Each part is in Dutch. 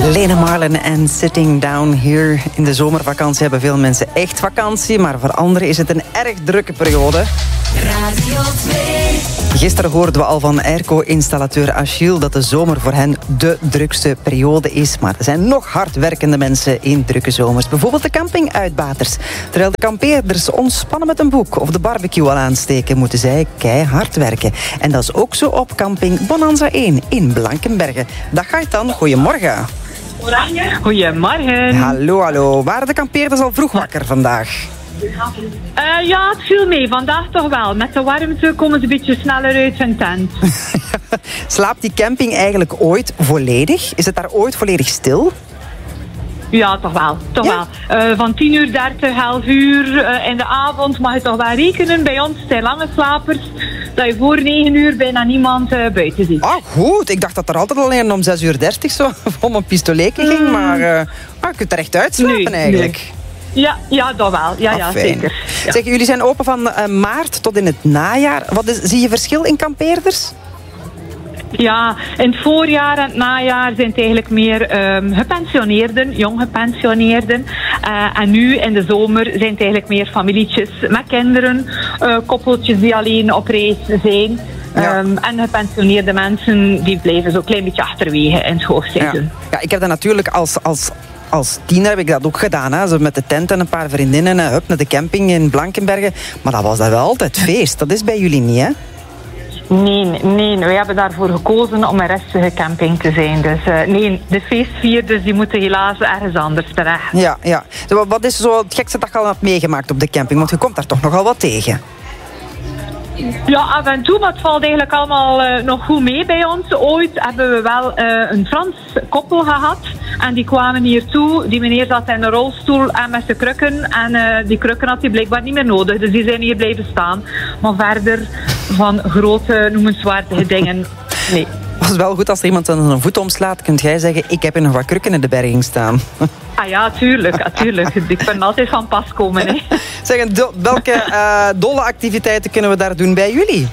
Lena Marlin en Sitting Down Here. In de zomervakantie hebben veel mensen echt vakantie, maar voor anderen is het een erg drukke periode. Radio 2. Gisteren hoorden we al van airco-installateur Achille dat de zomer voor hen de drukste periode is. Maar er zijn nog hardwerkende mensen in drukke zomers. Bijvoorbeeld de campinguitbaters. Terwijl de kampeerders ontspannen met een boek of de barbecue al aansteken, moeten zij keihard werken. En dat is ook zo op camping Bonanza 1 in Blankenberge. Dag Gaëtan, goedemorgen. Goedemorgen. Hallo. Waren de kampeerders al vroeg wakker vandaag? Ja, het viel mee. Vandaag toch wel. Met de warmte komen ze een beetje sneller uit hun tent. Slaapt die camping eigenlijk ooit volledig? Is het daar ooit volledig stil? Ja, toch wel. Van 10:30, 11:00 in de avond mag je toch wel rekenen. Bij ons zijn lange slapers dat je voor 9:00 bijna niemand buiten ziet. Ah, goed. Ik dacht dat er altijd alleen om 6:30 zo om een pistoletje ging. Maar je kunt er echt uitslapen eigenlijk. Nee. Ja, dat wel. Ja, zeker. Ja. Zeg, jullie zijn open van maart tot in het najaar. Zie je verschil in kampeerders? Ja, in het voorjaar en het najaar zijn het eigenlijk meer gepensioneerden, jong gepensioneerden. En nu in de zomer zijn het eigenlijk meer familietjes met kinderen, koppeltjes die alleen op reis zijn. Ja. En gepensioneerde mensen die blijven zo'n klein beetje achterwege in het hoogseizoen. Ja, ik heb dat natuurlijk als tiener heb ik dat ook gedaan. Hè. Zo met de tent en een paar vriendinnen, hup, naar de camping in Blankenberge. Maar dat was wel altijd feest. Dat is bij jullie niet, hè? Nee, wij hebben daarvoor gekozen om een rustige camping te zijn. Dus de feestvierders die moeten helaas ergens anders terecht. Ja. Wat is zo het gekste dat je al hebt meegemaakt op de camping? Want je komt daar toch nogal wat tegen. Ja, af en toe, maar het valt eigenlijk allemaal nog goed mee bij ons. Ooit hebben we wel een Frans koppel gehad. En die kwamen hier toe. Die meneer zat in een rolstoel en met zijn krukken. En die krukken had hij blijkbaar niet meer nodig. Dus die zijn hier blijven staan. Maar verder van grote, noemenswaardige dingen, nee. Het was wel goed als er iemand aan een voet omslaat. Kunt jij zeggen, ik heb hier nog wat krukken in de berging staan. Ah ja, tuurlijk. Die kunnen altijd van pas komen. Hè. Zeg, welke dolle activiteiten kunnen we daar doen bij jullie?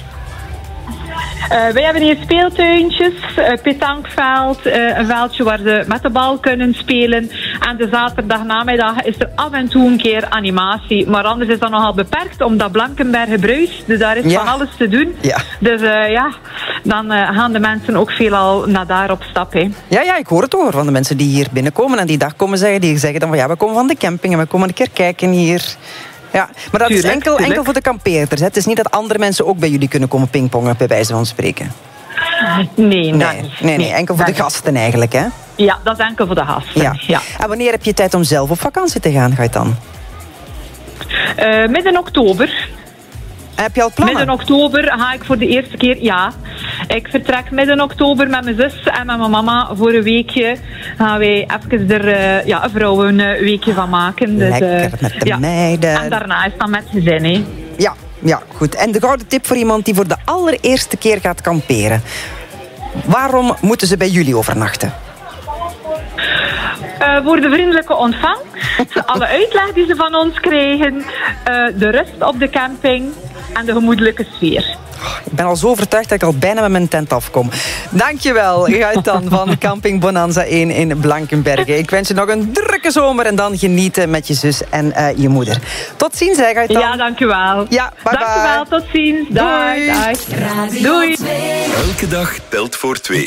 Wij hebben hier speeltuintjes, petankveld, een veldje waar ze met de bal kunnen spelen. En de zaterdagnamiddag is er af en toe een keer animatie. Maar anders is dat nogal beperkt, omdat Blankenberge bruist. Dus daar is van alles te doen. Ja. Dus dan gaan de mensen ook veelal naar daar op stap. Hè. Ja, ik hoor het hoor van de mensen die hier binnenkomen en die dag komen zeggen. Die zeggen dan van we komen van de camping en we komen een keer kijken hier. Ja, maar dat is enkel voor de kampeerders. Hè? Het is niet dat andere mensen ook bij jullie kunnen komen pingpongen, bij wijze van spreken. Nee, enkel voor de gasten eigenlijk, hè? Ja, dat is enkel voor de gasten. Ja. En wanneer heb je tijd om zelf op vakantie te gaan, Gaëtan? Midden oktober. Heb je al plannen? Midden oktober ga ik voor de eerste keer, ja. Ik vertrek midden oktober met mijn zus en met mijn mama voor een weekje. Gaan wij even er een vrouwenweekje van maken. Dus, lekker, met de meiden. En daarna is dat met gezin, hè. Ja, goed. En de gouden tip voor iemand die voor de allereerste keer gaat kamperen. Waarom moeten ze bij jullie overnachten? Voor de vriendelijke ontvangst, alle uitleg die ze van ons krijgen, de rust op de camping en de gemoedelijke sfeer. Ik ben al zo overtuigd dat ik al bijna met mijn tent afkom. Dankjewel, Gaëtan van Camping Bonanza 1 in Blankenberge. Ik wens je nog een drukke zomer en dan genieten met je zus en je moeder. Tot ziens, hè, Gaëtan. Ja, dankjewel. Ja, bye. Dankjewel, tot ziens. Dag. Doei. Doei. Elke dag telt voor 2.